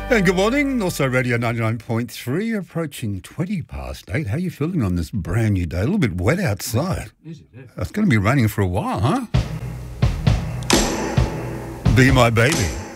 And good morning, also Radio 99.3, approaching 20 past 8. How are you feeling on this brand new day? A little bit wet outside. Is it? Yeah. It's going to be raining for a while, huh? Be My Baby.